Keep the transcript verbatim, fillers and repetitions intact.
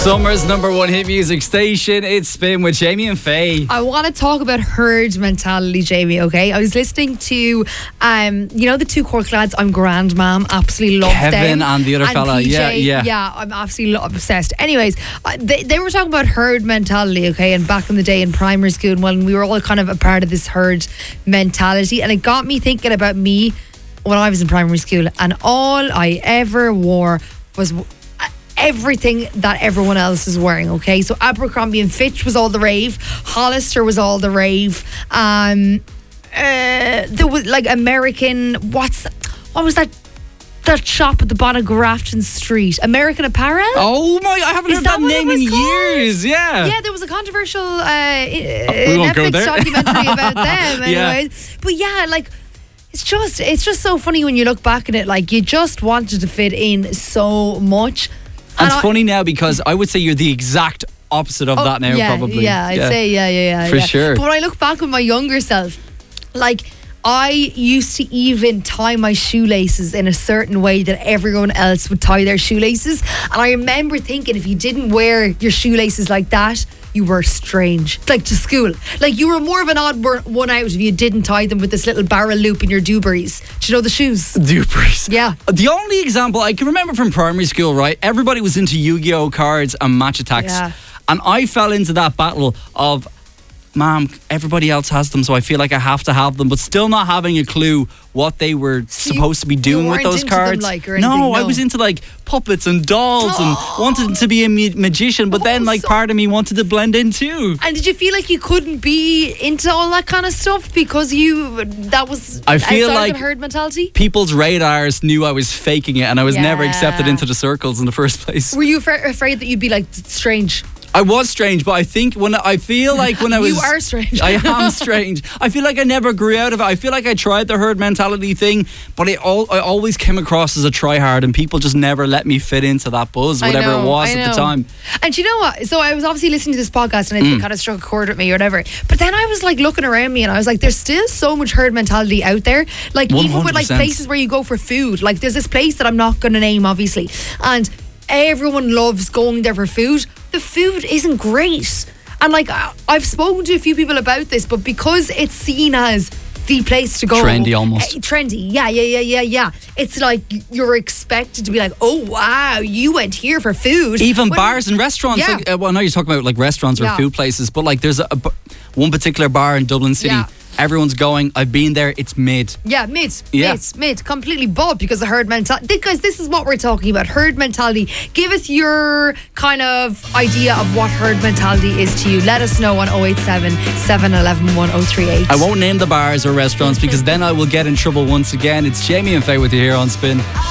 Summer's number one hit music station. It's Spin with Jamie and Faye. I want to talk about herd mentality, Jamie, okay? I was listening to, um, you know, the two Cork lads, I'm Grand Mam, absolutely love them. Kevin and the other and fella, P J, yeah, yeah. Yeah, I'm absolutely lo- obsessed. Anyways, uh, they, they were talking about herd mentality, okay? And back in the day in primary school, and when we were all kind of a part of this herd mentality, and it got me thinking about me when I was in primary school, and all I ever wore was everything that everyone else is wearing, okay? So Abercrombie and Fitch was all the rave, Hollister was all the rave, um uh, there was like American, what's what was that that shop at the bottom of Grafton Street, American Apparel? Oh my, I haven't Is heard that that, what name it was in called? years. Yeah. Yeah, there was a controversial uh, we won't go Netflix there. documentary about them Yeah. anyways. But yeah, like It's just it's just so funny when you look back at it. Like, you just wanted to fit in so much. And it's I- funny now because I would say you're the exact opposite of Oh, that now, yeah, probably. Yeah, I'd say yeah, yeah, yeah. For yeah. sure. But when I look back with my younger self, like, I used to even tie my shoelaces in a certain way that everyone else would tie their shoelaces. And I remember thinking, if you didn't wear your shoelaces like that, you were strange. Like, to school. Like, you were more of an odd one out if you didn't tie them with this little barrel loop in your Dewberries. Do you know the shoes? Dupers. Yeah. The only example I can remember from primary school, right? Everybody was into Yu-Gi-Oh cards and match attacks. Yeah. And I fell into that battle of, Mom, everybody else has them, so I feel like I have to have them, but still not having a clue what they were So you- supposed to be you doing with weren't those into them, cards. like, or no, anything, I no. was into like puppets and dolls and wanted to be a ma- magician, but then Oh, like so- part of me wanted to blend in too. And did you feel like you couldn't be into all that kind of stuff because you that was I feel outside like of the herd mentality? People's radars knew I was faking it, and I was never Yeah. accepted into the circles in the first place. Were you afra- afraid that you'd be like strange? I was strange, but I think when I feel like when I was You are strange. I am strange. I feel like I never grew out of it. I feel like I tried the herd mentality thing, but it all I always came across as a tryhard, and people just never let me fit into that buzz, I whatever know, it was I at the know. time. And you know what? So I was obviously listening to this podcast and it Mm. kind of struck a chord with me or whatever. But then I was like looking around me and I was like, there's still so much herd mentality out there. Like, even with like one hundred percent. places where you go for food. Like, there's this place that I'm not going to name, obviously. And everyone loves going there for food. The food isn't great. And like, I- I've spoken to a few people about this, but because it's seen as the place to go. Trendy almost. eh, Trendy, yeah, yeah, yeah, yeah, yeah. It's like you're expected to be like, oh wow, you went here for food. Even When- bars and restaurants. Yeah. Like, uh, well, I know you're talking about like restaurants or Yeah. food places, but like there's a, a b- one particular bar in Dublin City. Yeah. Everyone's going. I've been there. It's mid. Yeah, mid, Yeah. mid, mid, completely bob because of herd mentality. Guys, this is what we're talking about, herd mentality. Give us your kind of idea of what herd mentality is to you. Let us know on oh eight seven, seven one one, one oh three eight. I won't name the bars or restaurants because then I will get in trouble once again. It's Jamie and Faye with you here on Spin.